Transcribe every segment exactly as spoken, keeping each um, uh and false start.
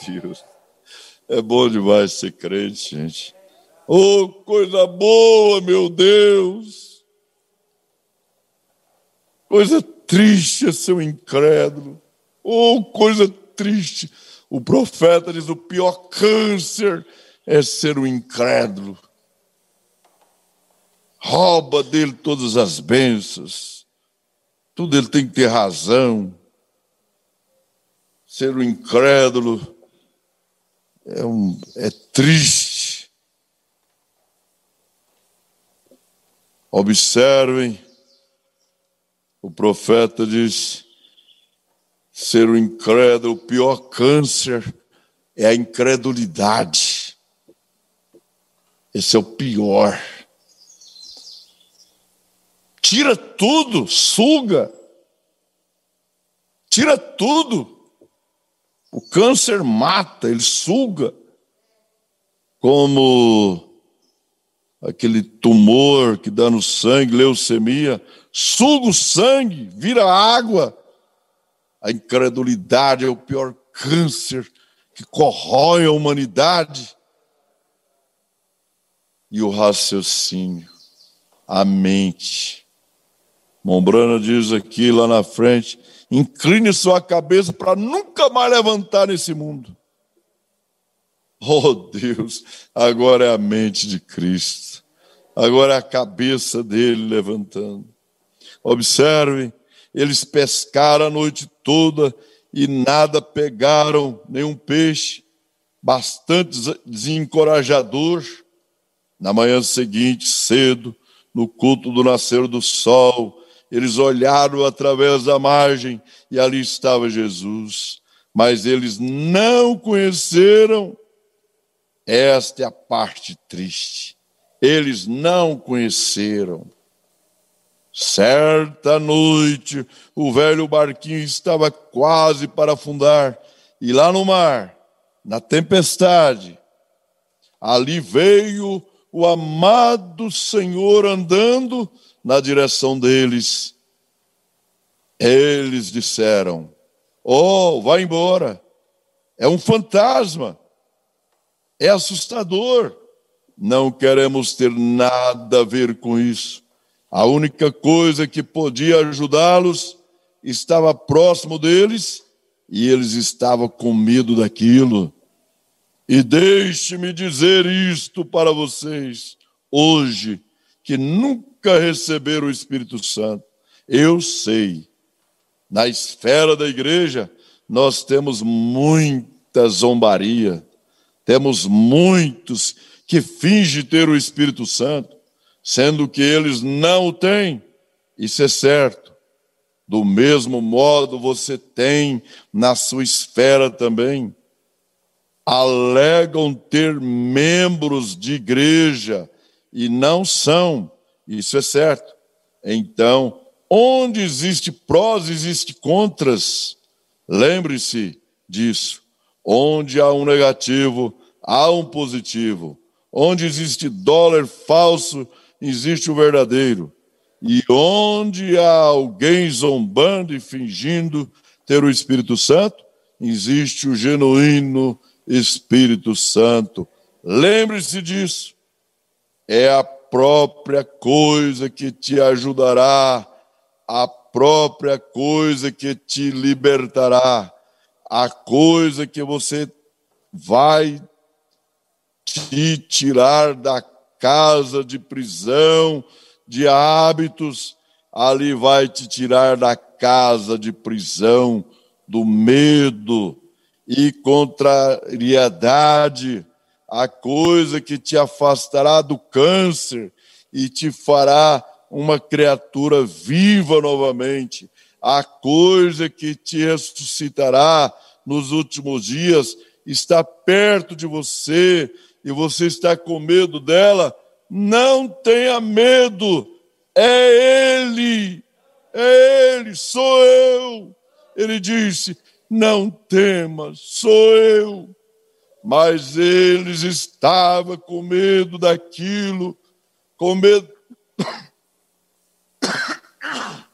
Deus. É bom demais ser crente, gente. Oh, coisa boa, meu Deus. Coisa triste é ser um incrédulo. Oh, coisa triste. O profeta diz: o pior câncer é ser um incrédulo. Rouba dele todas as bênçãos. Tudo ele tem que ter razão. Ser um incrédulo é, um, é triste. Observem, o profeta diz: ser um incrédulo, o pior câncer é a incredulidade. Esse é o pior. Tira tudo, suga. Tira tudo. O câncer mata, ele suga. Como aquele tumor que dá no sangue, leucemia, suga o sangue, vira água. A incredulidade é o pior câncer que corrói a humanidade. E o raciocínio, a mente. Mombrana diz aqui, lá na frente: incline sua cabeça para nunca mais levantar nesse mundo. Oh Deus, agora é a mente de Cristo. Agora é a cabeça dele levantando. Observe, eles pescaram a noite toda e nada pegaram, nenhum peixe. Bastante desencorajador. Na manhã seguinte, cedo, no culto do nascer do sol, eles olharam através da margem e ali estava Jesus. Mas eles não conheceram. Esta é a parte triste. Eles não conheceram. Certa noite, o velho barquinho estava quase para afundar. E lá no mar, na tempestade, ali veio o amado Senhor andando na direção deles. Eles disseram: oh, vai embora. É um fantasma. É assustador. Não queremos ter nada a ver com isso. A única coisa que podia ajudá-los estava próximo deles e eles estavam com medo daquilo. E deixe-me dizer isto para vocês, hoje, que nunca receberam o Espírito Santo. Eu sei, na esfera da igreja, nós temos muita zombaria. Temos muitos que fingem ter o Espírito Santo, sendo que eles não o têm. Isso é certo. Do mesmo modo, você tem na sua esfera também. Alegam ter membros de igreja e não são. Isso é certo. Então, onde existe prós, existe contras. Lembre-se disso. Onde há um negativo, há um positivo. Onde existe dólar falso, existe o verdadeiro. E onde há alguém zombando e fingindo ter o Espírito Santo, existe o genuíno Espírito Santo. Lembre-se disso. É a própria coisa que te ajudará, a própria coisa que te libertará, a coisa que você vai te tirar da casa de prisão, de hábitos, ali vai te tirar da casa de prisão, do medo e contrariedade, a coisa que te afastará do câncer e te fará uma criatura viva novamente, a coisa que te ressuscitará nos últimos dias, está perto de você e você está com medo dela. Não tenha medo, é Ele, é Ele, sou eu. Ele disse: não temas, sou eu. Mas eles estavam com medo daquilo, com medo...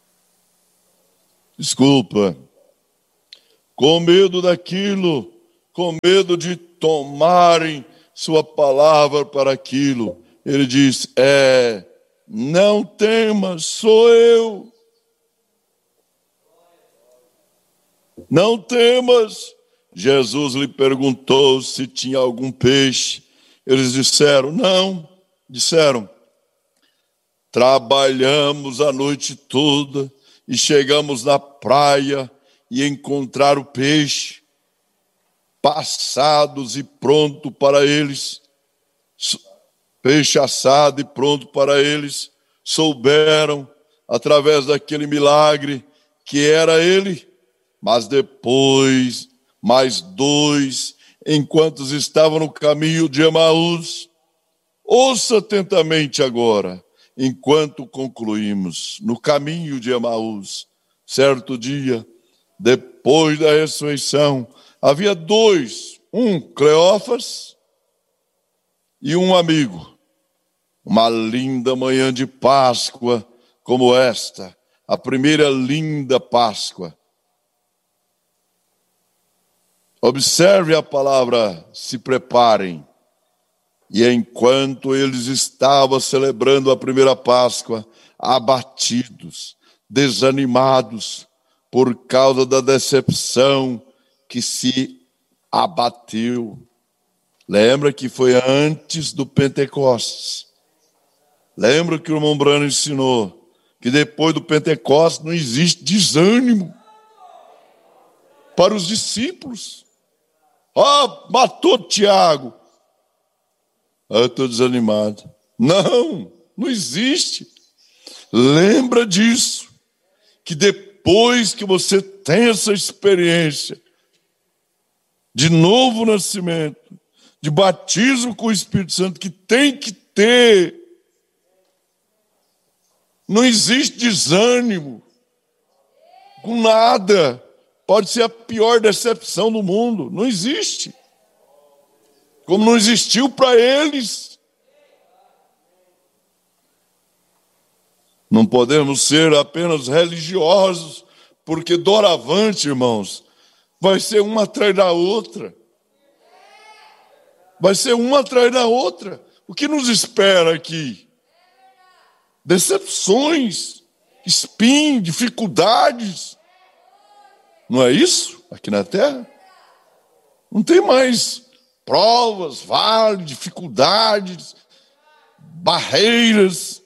Desculpa. Com medo daquilo, com medo de tomarem sua palavra para aquilo. Ele diz: é, não temas, sou eu. Não temas. Jesus lhe perguntou se tinha algum peixe. Eles disseram: não. Disseram: trabalhamos a noite toda e chegamos na praia e encontraram o peixe passados e pronto para eles, peixe assado e pronto para eles. Souberam através daquele milagre que era ele. Mas depois, mais dois, enquanto estavam no caminho de Emaús, ouça atentamente agora, enquanto concluímos, no caminho de Emaús, certo dia, depois da ressurreição, havia dois, um Cleófas e um amigo. Uma linda manhã de Páscoa como esta, a primeira linda Páscoa. Observe a palavra, se preparem. E enquanto eles estavam celebrando a primeira Páscoa, abatidos, desanimados, por causa da decepção que se abateu. Lembra que foi antes do Pentecostes. Lembra que o irmão Brano ensinou que depois do Pentecostes não existe desânimo para os discípulos. Ah, oh, matou Tiago. Ah, eu estou desanimado. Não, não existe. Lembra disso, que depois que você tem essa experiência de novo nascimento, de batismo com o Espírito Santo, que tem que ter, não existe desânimo com nada. Pode ser a pior decepção do mundo, não existe. Como não existiu para eles. Não podemos ser apenas religiosos, porque doravante, irmãos, vai ser uma atrás da outra. Vai ser uma atrás da outra. O que nos espera aqui? Decepções, espinhos, dificuldades. Não é isso? Aqui na terra? Não tem mais provas, vales, dificuldades, barreiras.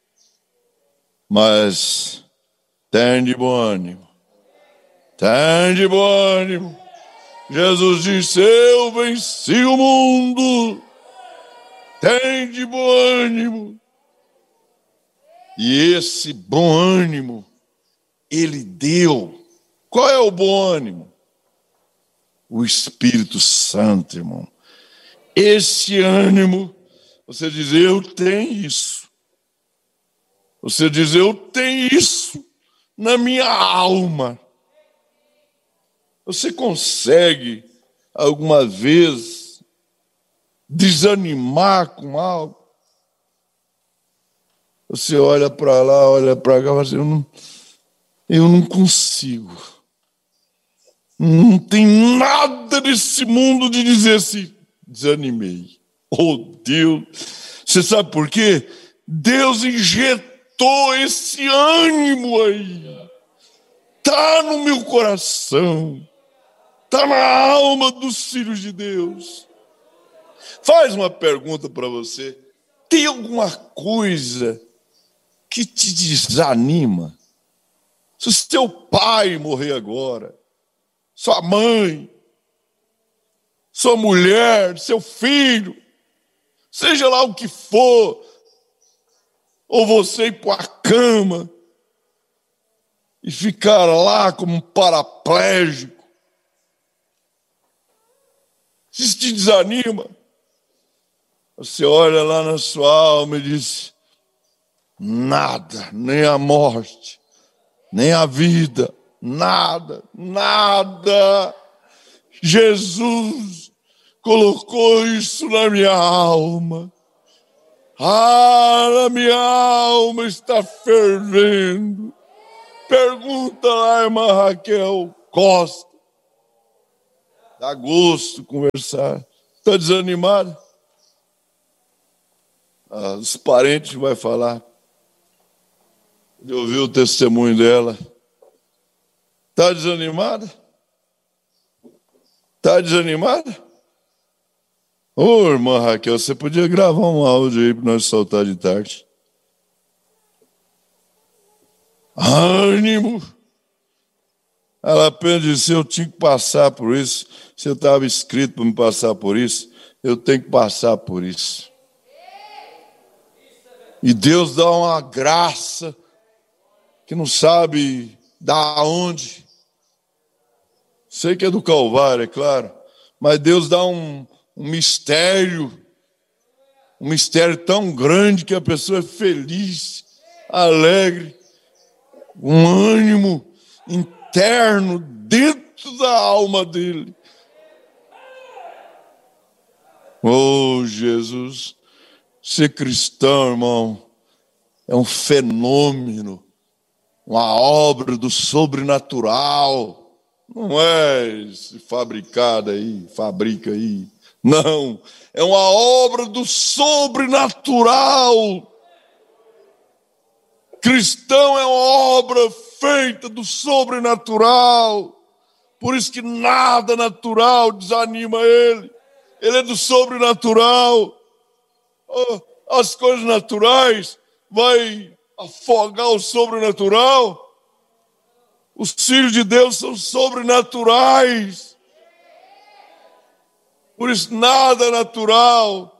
Mas tem de bom ânimo. Tem de bom ânimo. Jesus disse: eu venci o mundo. Tem de bom ânimo. E esse bom ânimo, Ele deu. Qual é o bom ânimo? O Espírito Santo, irmão. Esse ânimo, você diz: eu tenho isso. Você diz: eu tenho isso na minha alma. Você consegue, alguma vez, desanimar com algo? Você olha para lá, olha para cá e fala assim: eu não, eu não consigo. Não tem nada nesse mundo de dizer assim, desanimei. Oh, Deus! Você sabe por quê? Deus injetou esse ânimo aí. Está no meu coração. Está na alma dos filhos de Deus. Faz uma pergunta para você. Tem alguma coisa que te desanima? Se o seu pai morrer agora, sua mãe, sua mulher, seu filho, seja lá o que for, ou você ir para a cama e ficar lá como um paraplégico, se isso te desanima, você olha lá na sua alma e diz: nada, nem a morte, nem a vida, nada, nada. Jesus colocou isso na minha alma. Ah, a minha alma está fervendo. Pergunta lá, irmã Raquel Costa. dá gosto conversar. Está desanimado? Ah, os parentes vão falar. Eu ouvi o testemunho dela. Está desanimada? Está desanimada? Ô, irmã Raquel, você podia gravar um áudio aí para nós soltar de tarde. Ânimo! Ela apenas disse, eu tinha que passar por isso. Se eu estava escrito para me passar por isso, eu tenho que passar por isso. E Deus dá uma graça que não sabe da onde. Sei que é do Calvário, é claro. Mas Deus dá um, um mistério. Um mistério tão grande que a pessoa é feliz, alegre. Um ânimo interno dentro da alma dele. Oh, Jesus, ser cristão, irmão, é um fenômeno, uma obra do sobrenatural. Não é fabricada aí, fabrica aí. Não, é uma obra do sobrenatural. Cristão é uma obra feita do sobrenatural. Por isso que nada natural desanima ele. Ele é do sobrenatural. As coisas naturais vai afogar o sobrenatural. Os filhos de Deus são sobrenaturais. Por isso nada natural.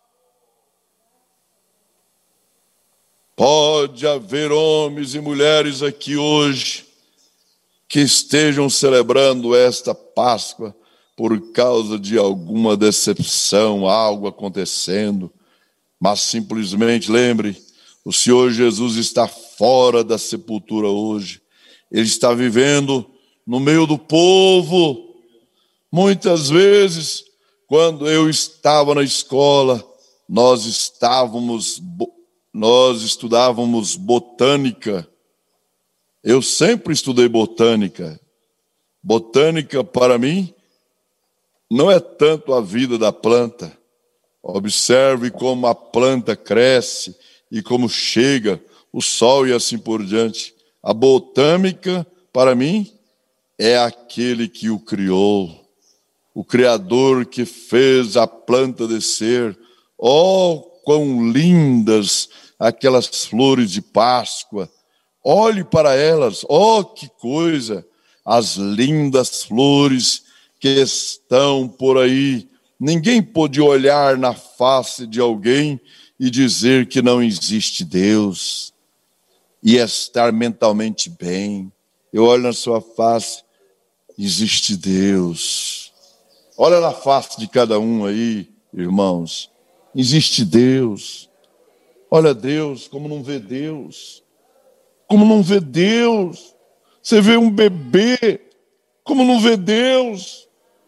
Pode haver homens e mulheres aqui hoje que estejam celebrando esta Páscoa por causa de alguma decepção, algo acontecendo, mas simplesmente lembre, o Senhor Jesus está fora da sepultura hoje. Ele está vivendo no meio do povo. Muitas vezes, quando eu estava na escola, nós estávamos... Nós estudávamos botânica. Eu sempre estudei botânica. Botânica, para mim, não é tanto a vida da planta. Observe como a planta cresce e como chega o sol e assim por diante. A botânica, para mim, é aquele que o criou. O Criador que fez a planta descer. Oh, quão lindas aquelas flores de Páscoa. Olhe para elas, oh que coisa, as lindas flores que estão por aí. Ninguém pode olhar na face de alguém e dizer que não existe Deus e estar mentalmente bem. Eu olho na sua face, existe Deus. Olha na face de cada um aí, irmãos. Existe Deus. Olha Deus, como não vê Deus. Como não vê Deus. Você vê um bebê, como não vê Deus.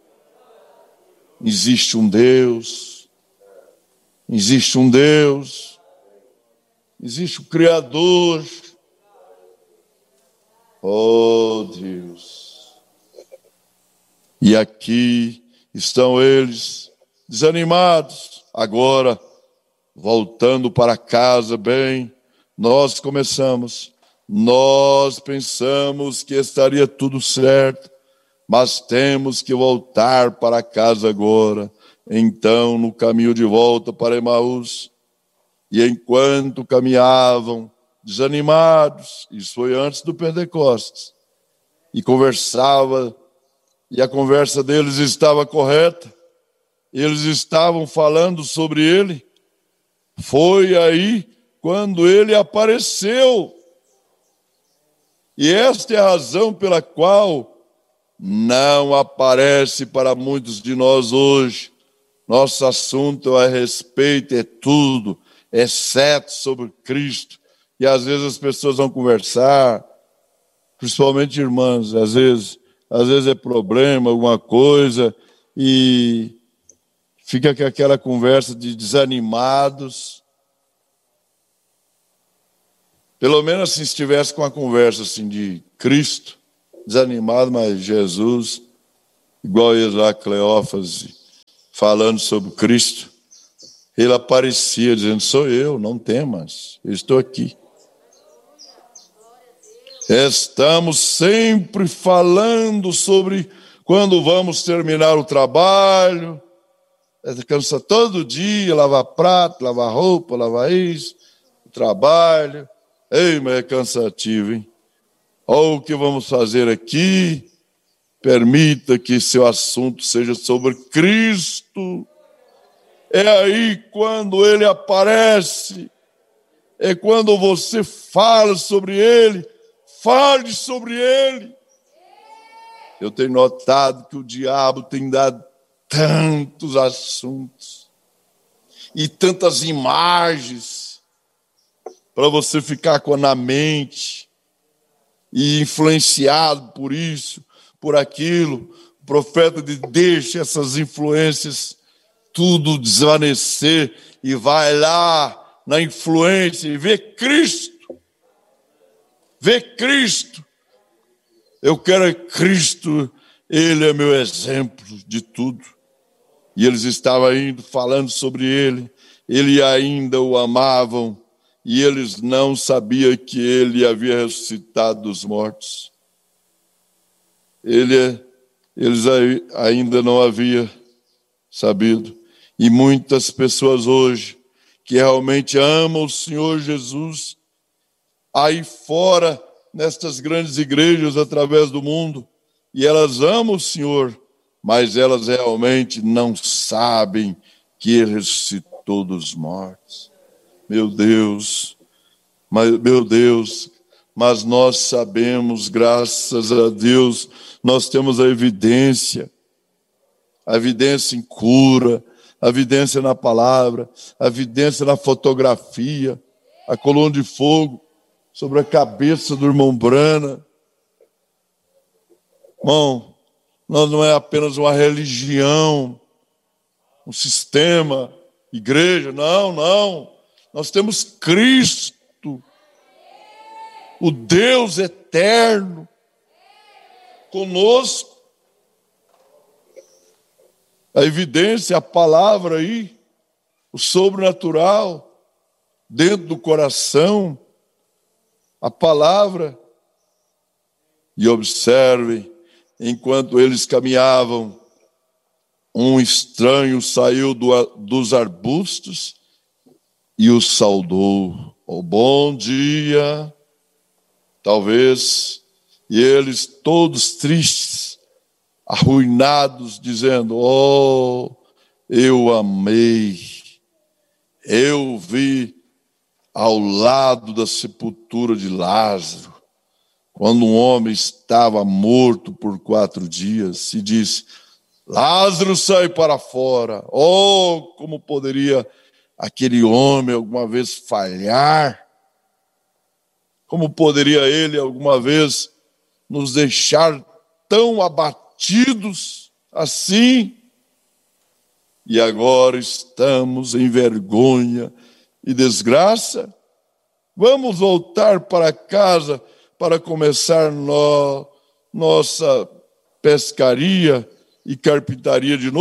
Existe um Deus. Existe um Deus. Existe o Criador. Oh Deus. E aqui estão eles, desanimados. Agora, voltando para casa bem, nós começamos, nós pensamos que estaria tudo certo, mas temos que voltar para casa agora. Então, no caminho de volta para Emaús, e enquanto caminhavam, desanimados, isso foi antes do Pentecostes, e conversava, e a conversa deles estava correta, eles estavam falando sobre ele. Foi aí quando ele apareceu. E esta é a razão pela qual não aparece para muitos de nós hoje. Nosso assunto a respeito é tudo, exceto sobre Cristo. E às vezes as pessoas vão conversar, principalmente irmãs, às vezes, às vezes é problema, alguma coisa, e fica com aquela conversa de desanimados. Pelo menos se estivesse com a conversa assim de Cristo, desanimado, mas Jesus, igual ele lá, Cleófas, falando sobre Cristo, ele aparecia dizendo, sou eu, não temas, eu estou aqui. Estamos sempre falando sobre quando vamos terminar o trabalho, cansa todo dia, lavar prato, lavar roupa, lavar isso, o trabalho. Ei, mas é cansativo, hein? Olha o que vamos fazer aqui. Permita que seu assunto seja sobre Cristo. É aí quando ele aparece. É quando você fala sobre ele. Fale sobre ele. Eu tenho notado que o diabo tem dado tantos assuntos e tantas imagens para você ficar com na mente e influenciado por isso, por aquilo. O profeta diz, deixa essas influências tudo desvanecer e vai lá na influência e vê Cristo. Vê Cristo. Eu quero é Cristo, ele é meu exemplo de tudo. E eles estavam indo falando sobre ele, ele ainda o amavam, e eles não sabiam que ele havia ressuscitado dos mortos. Ele, eles ainda não haviam sabido. E muitas pessoas hoje, que realmente amam o Senhor Jesus, aí fora, nestas grandes igrejas através do mundo, e elas amam o Senhor, mas elas realmente não sabem que Ele ressuscitou dos mortos. Meu Deus, mas, meu Deus, mas nós sabemos, graças a Deus, nós temos a evidência, a evidência em cura, a evidência na palavra, a evidência na fotografia, a coluna de fogo sobre a cabeça do irmão Brana. Irmão, nós não é apenas uma religião, um sistema, igreja, não, não. Nós temos Cristo, o Deus eterno, conosco. A evidência, a palavra aí, o sobrenatural, dentro do coração, a palavra. E observem, enquanto eles caminhavam, um estranho saiu do, dos arbustos e o saudou. Oh, bom dia. Talvez, e eles todos tristes, arruinados, dizendo, oh, eu amei, eu vi ao lado da sepultura de Lázaro, quando um homem estava morto por quatro dias, e disse, Lázaro, sai para fora. Oh, como poderia aquele homem alguma vez falhar? Como poderia ele alguma vez nos deixar tão abatidos assim? E agora estamos em vergonha e desgraça. Vamos voltar para casa para começar no, nossa pescaria e carpintaria de novo.